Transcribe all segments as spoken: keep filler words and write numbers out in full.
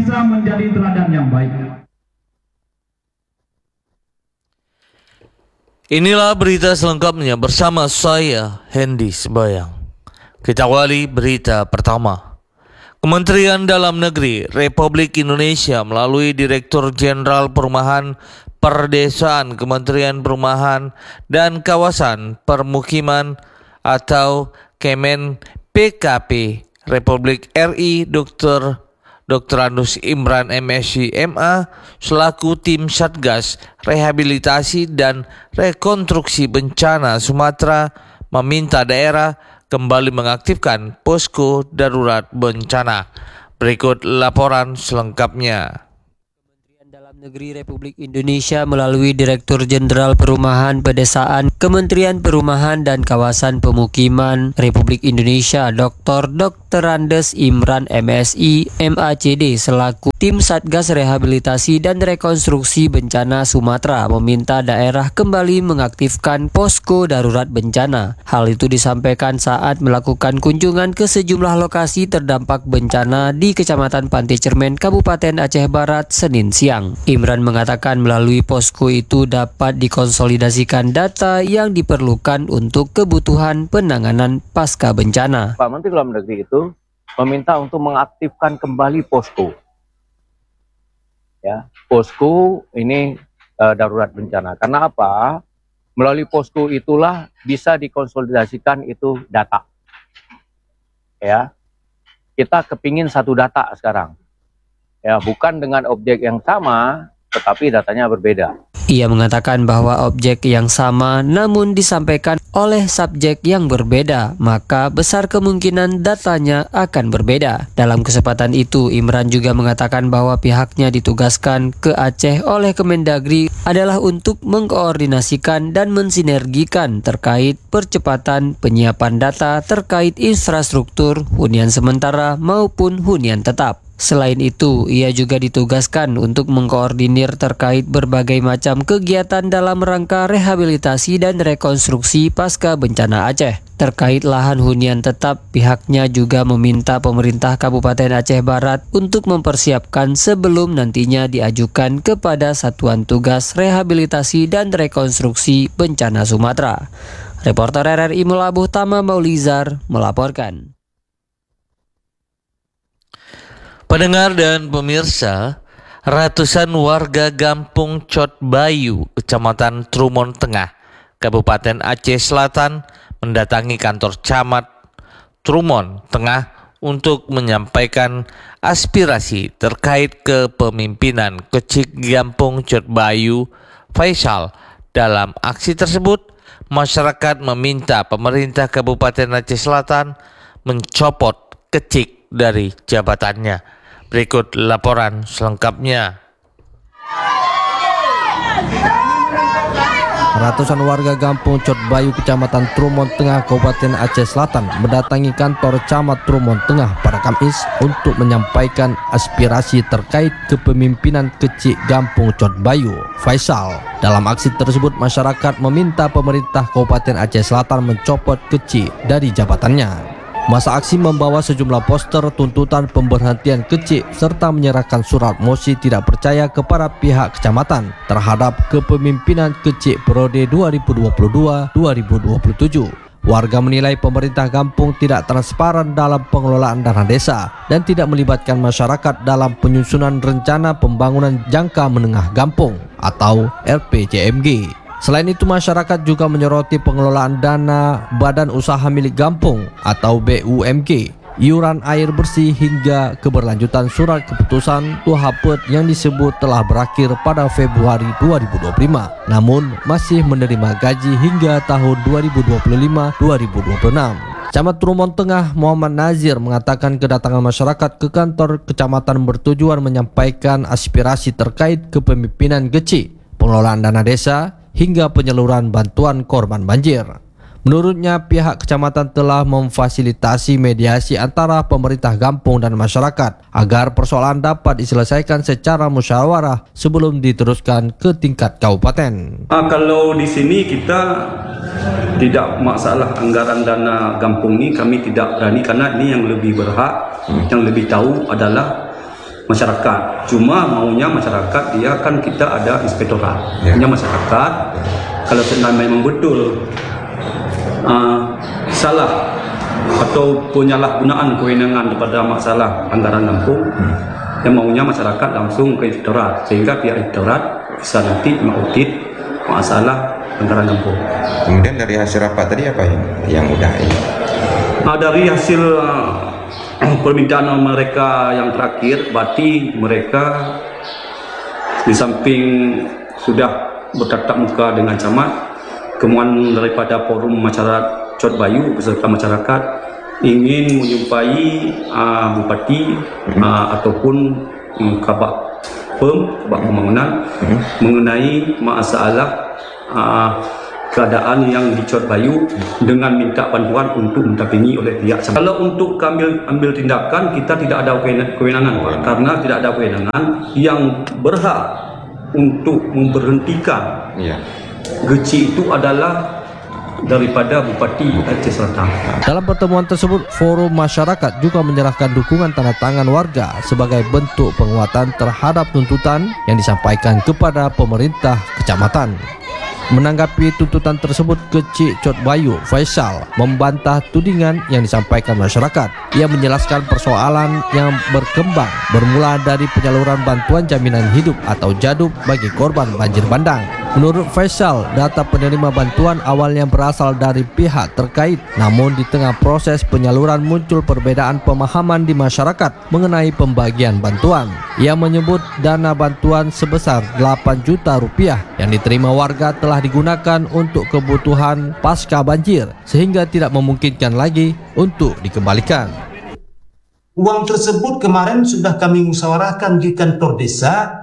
bisa menjadi teladan yang baik. Inilah berita selengkapnya bersama saya, Hendy Sebayang. Kita awali berita pertama. Kementerian Dalam Negeri Republik Indonesia melalui Direktur Jenderal Perumahan Perdesaan Kementerian Perumahan dan Kawasan Permukiman atau Kemen P K P Republik R I Dr. Doktor Andus Imran M Si M A selaku tim Satgas Rehabilitasi dan Rekonstruksi Bencana Sumatera meminta daerah kembali mengaktifkan posko darurat bencana. Berikut laporan selengkapnya. Dalam Negeri Republik Indonesia melalui Direktur Jenderal Perumahan Pedesaan Kementerian Perumahan dan Kawasan Pemukiman Republik Indonesia Doktor Doktor Andes Imran M Si M A C D selaku tim Satgas Rehabilitasi dan Rekonstruksi Bencana Sumatera meminta daerah kembali mengaktifkan posko darurat bencana. Hal itu disampaikan saat melakukan kunjungan ke sejumlah lokasi terdampak bencana di Kecamatan Pantai Cermen, Kabupaten Aceh Barat, Senin siang. Imran mengatakan melalui posko itu dapat dikonsolidasikan data yang diperlukan untuk kebutuhan penanganan pasca bencana. Pak Menteri Dalam Negeri itu meminta untuk mengaktifkan kembali posko. Ya, posko ini uh, darurat bencana. Karena apa? Melalui posko itulah bisa dikonsolidasikan itu data. Ya, kita kepingin satu data sekarang. Ya, bukan dengan objek yang sama, tetapi datanya berbeda. Ia mengatakan bahwa objek yang sama namun disampaikan oleh subjek yang berbeda, maka besar kemungkinan datanya akan berbeda. Dalam kesempatan itu, Imran juga mengatakan bahwa pihaknya ditugaskan ke Aceh oleh Kemendagri adalah untuk mengkoordinasikan dan mensinergikan terkait percepatan penyiapan data terkait infrastruktur hunian sementara maupun hunian tetap. Selain itu, ia juga ditugaskan untuk mengkoordinir terkait berbagai macam kegiatan dalam rangka rehabilitasi dan rekonstruksi pasca bencana Aceh. Terkait lahan hunian tetap, pihaknya juga meminta pemerintah Kabupaten Aceh Barat untuk mempersiapkan sebelum nantinya diajukan kepada Satuan Tugas Rehabilitasi dan Rekonstruksi Bencana Sumatera. Reporter R R I Mulabuh Tama Maulizar melaporkan. Pendengar dan pemirsa, ratusan warga Gampung Cot Bayu, Kecamatan Trumon Tengah, Kabupaten Aceh Selatan mendatangi kantor Camat Trumon Tengah untuk menyampaikan aspirasi terkait kepemimpinan Kecik Gampung Cot Bayu Faisal. Dalam aksi tersebut, masyarakat meminta pemerintah Kabupaten Aceh Selatan mencopot Kecik dari jabatannya. Berikut laporan selengkapnya. Ratusan warga Gampung Cot Bayu, Kecamatan Trumon Tengah, Kabupaten Aceh Selatan mendatangi kantor Camat Trumon Tengah pada Kamis untuk menyampaikan aspirasi terkait kepemimpinan Kecik Gampung Cot Bayu Faisal. Dalam aksi tersebut, masyarakat meminta pemerintah Kabupaten Aceh Selatan mencopot Kecik dari jabatannya. Masa aksi membawa sejumlah poster tuntutan pemberhentian Kecik serta menyerahkan surat mosi tidak percaya kepada pihak kecamatan terhadap kepemimpinan Kecik periode dua ribu dua puluh dua sampai dua ribu dua puluh tujuh. Warga menilai pemerintah kampung tidak transparan dalam pengelolaan dana desa dan tidak melibatkan masyarakat dalam penyusunan rencana pembangunan jangka menengah kampung atau R P J M G. Selain itu, masyarakat juga menyoroti pengelolaan dana Badan Usaha Milik Kampung atau B U M G, iuran air bersih hingga keberlanjutan surat keputusan Tuhapet yang disebut telah berakhir pada Februari dua ribu dua puluh lima, namun masih menerima gaji hingga tahun dua ribu dua puluh lima sampai dua ribu dua puluh enam. Camat Trumon Tengah Muhammad Nazir mengatakan kedatangan masyarakat ke kantor kecamatan bertujuan menyampaikan aspirasi terkait kepemimpinan Kecik, pengelolaan dana desa, hingga penyaluran bantuan korban banjir. Menurutnya, pihak kecamatan telah memfasilitasi mediasi antara pemerintah kampung dan masyarakat agar persoalan dapat diselesaikan secara musyawarah sebelum diteruskan ke tingkat kabupaten. Ah, kalau di sini kita tidak masalah anggaran dana kampung ini, kami tidak berani karena ini yang lebih berhak, yang lebih tahu adalah masyarakat. Cuma maunya masyarakat dia kan kita ada inspektorat. Ya. Maunya masyarakat kalau memang betul uh, salah atau penyalahgunaan kewenangan daripada masalah anggaran kampung, hmm. yang maunya masyarakat langsung ke inspektorat sehingga pihak inspektorat bisa nanti mengaudit masalah anggaran kampung. Kemudian dari hasil rapat tadi apa yang yang udah ini? Nah, dari hasil uh, permintaan mereka yang terakhir, berarti mereka di samping sudah bertatap muka dengan camat, kemudian daripada forum masyarakat Cot Bayu beserta masyarakat ingin menjumpai uh, bupati uh, ataupun um, kabak pem, kabak pembangunan hmm. mengenai masalah uh, keadaan yang di Cot Bayu dengan minta bantuan untuk mendampingi oleh pihak. Kalau untuk ambil ambil tindakan, kita tidak ada kewenangan, Pak, karena tidak ada kewenangan yang berhak untuk memberhentikan ya. Geci itu adalah daripada Bupati Aceh Selatan. Dalam pertemuan tersebut, forum masyarakat juga menyerahkan dukungan tanda tangan warga sebagai bentuk penguatan terhadap tuntutan yang disampaikan kepada pemerintah kecamatan. Menanggapi tuntutan tersebut, Kecik Cot Bayu Faisal membantah tudingan yang disampaikan masyarakat. Ia menjelaskan persoalan yang berkembang bermula dari penyaluran bantuan jaminan hidup atau JADUP bagi korban banjir bandang. Menurut Faisal, data penerima bantuan awalnya berasal dari pihak terkait, namun di tengah proses penyaluran muncul perbedaan pemahaman di masyarakat mengenai pembagian bantuan. Ia menyebut dana bantuan sebesar delapan juta rupiah yang diterima warga telah digunakan untuk kebutuhan pasca banjir sehingga tidak memungkinkan lagi untuk dikembalikan. Uang tersebut kemarin sudah kami musyawarahkan di kantor desa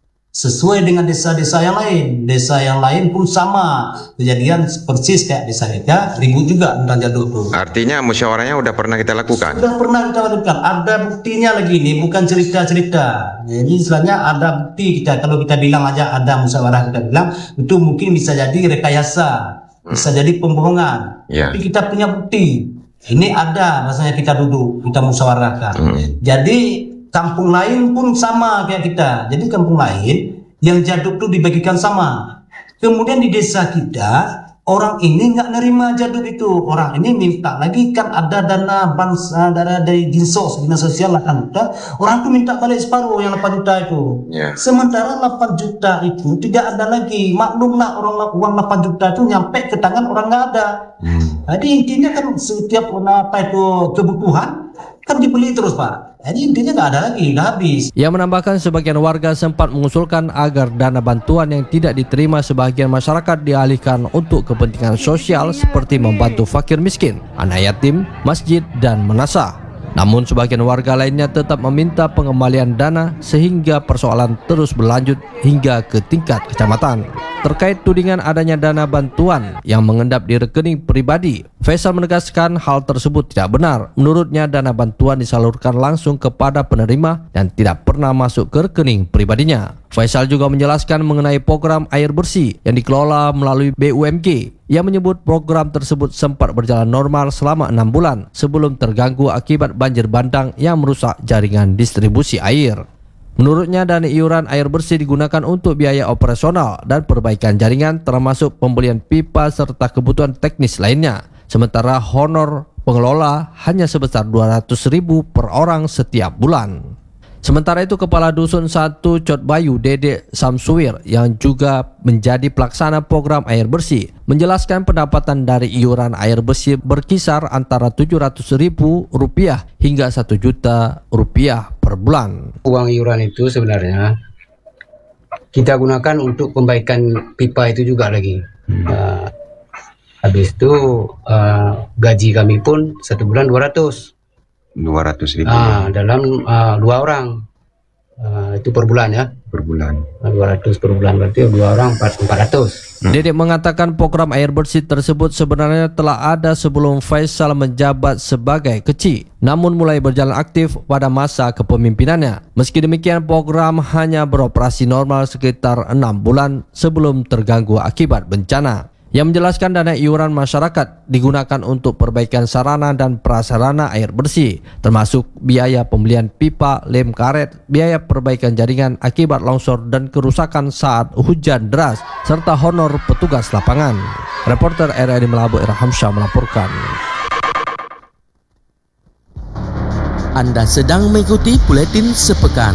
sesuai dengan desa-desa yang lain. Desa yang lain pun sama kejadian persis kayak desa kita, ribut juga tentang JADUP itu. Artinya musyawarahnya udah pernah kita lakukan? Sudah pernah kita lakukan, ada buktinya lagi ini, bukan cerita-cerita. Jadi istilahnya ada bukti kita, kalau kita bilang aja ada musyawarah kita bilang, itu mungkin bisa jadi rekayasa, bisa jadi pembohongan. Ya. Tapi kita punya bukti, ini ada rasanya kita duduk, kita musyawarahkan. Hmm. Jadi kampung lain pun sama kayak kita. Jadi kampung lain yang JADUP itu dibagikan sama. Kemudian di desa kita orang ini nggak nerima JADUP itu. Orang ini minta lagi, kan ada dana bansa dana dari dinsos dinas sosial delapan juta. Orang itu minta balik separuh yang delapan juta itu. Yeah. Sementara delapan juta itu tidak ada lagi. Maklumlah orang uang delapan juta itu nyampe ke tangan orang nggak ada. Hmm. Jadi intinya kan setiap apa itu kebutuhan kan dibeli terus, Pak. Jadi intinya nggak ada lagi, udah habis. Ia menambahkan sebagian warga sempat mengusulkan agar dana bantuan yang tidak diterima sebagian masyarakat dialihkan untuk kepentingan sosial seperti membantu fakir miskin, anak yatim, masjid, dan menasah. Namun sebagian warga lainnya tetap meminta pengembalian dana sehingga persoalan terus berlanjut hingga ke tingkat kecamatan. Terkait tudingan adanya dana bantuan yang mengendap di rekening pribadi, Faisal menegaskan hal tersebut tidak benar. Menurutnya dana bantuan disalurkan langsung kepada penerima dan tidak pernah masuk ke rekening pribadinya. Faisal juga menjelaskan mengenai program air bersih yang dikelola melalui B U M G. Ia menyebut program tersebut sempat berjalan normal selama enam bulan sebelum terganggu akibat banjir bandang yang merusak jaringan distribusi air. Menurutnya dana iuran air bersih digunakan untuk biaya operasional dan perbaikan jaringan termasuk pembelian pipa serta kebutuhan teknis lainnya. Sementara honor pengelola hanya sebesar dua ratus ribu per orang setiap bulan. Sementara itu Kepala Dusun satu Cot Bayu Dede Samsuir yang juga menjadi pelaksana program air bersih menjelaskan pendapatan dari iuran air bersih berkisar antara tujuh ratus ribu rupiah hingga satu juta rupiah per bulan. Uang iuran itu sebenarnya kita gunakan untuk pembaikan pipa itu juga lagi. Hmm. Uh, habis itu uh, gaji kami pun satu bulan dua ratus. dua ratus ribu ah, dalam uh, dua orang uh, itu per bulan ya per bulan dua ratus per bulan, berarti dua orang empat ratus. hmm. Dedek mengatakan program air bersih tersebut sebenarnya telah ada sebelum Faisal menjabat sebagai kecil, namun mulai berjalan aktif pada masa kepemimpinannya. Meski demikian program hanya beroperasi normal sekitar enam bulan sebelum terganggu akibat bencana. yang menjelaskan dana iuran masyarakat digunakan untuk perbaikan sarana dan prasarana air bersih, termasuk biaya pembelian pipa, lem karet, biaya perbaikan jaringan akibat longsor dan kerusakan saat hujan deras, serta honor petugas lapangan. Reporter R R I Melabu Irham Syah melaporkan. Anda sedang mengikuti buletin sepekan.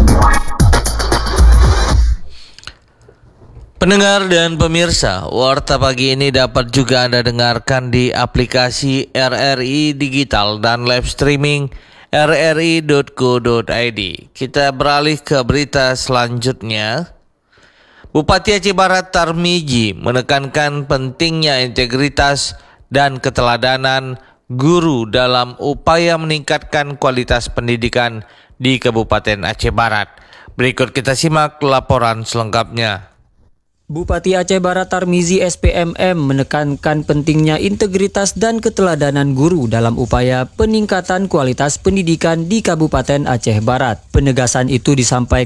Pendengar dan pemirsa, Warta Pagi ini dapat juga Anda dengarkan di aplikasi R R I Digital dan live streaming r r i dot co dot i d. Kita beralih ke berita selanjutnya. Bupati Aceh Barat Tarmizi menekankan pentingnya integritas dan keteladanan guru dalam upaya meningkatkan kualitas pendidikan di Kabupaten Aceh Barat. Berikut kita simak laporan selengkapnya. Bupati Aceh Barat Tarmizi S P M M menekankan pentingnya integritas dan keteladanan guru dalam upaya peningkatan kualitas pendidikan di Kabupaten Aceh Barat. Penegasan itu disampaikan